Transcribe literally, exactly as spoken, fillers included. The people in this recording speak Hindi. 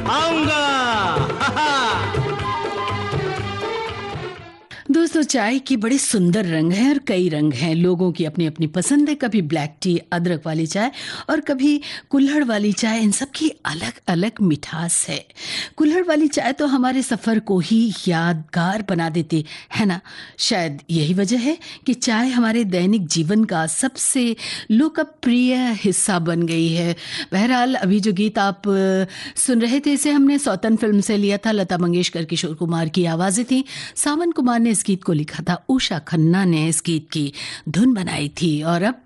आऊंगा। दोस्तों, चाय की बड़े सुंदर रंग हैं और कई रंग हैं। लोगों की अपनी अपनी पसंद है। कभी ब्लैक टी, अदरक वाली चाय और कभी कुल्हड़ वाली चाय। इन सब की अलग अलग मिठास है। कुल्हड़ वाली चाय तो हमारे सफ़र को ही यादगार बना देती है ना। शायद यही वजह है कि चाय हमारे दैनिक जीवन का सबसे लोकप्रिय हिस्सा बन गई है। बहरहाल, अभी जो गीत आप सुन रहे थे, इसे हमने सौतन फिल्म से लिया था। लता मंगेशकर, किशोर कुमार की आवाज़ें थी। सावन कुमार ने इस गीत को लिखा था। उषा खन्ना ने इस गीत की धुन बनाई थी। और अब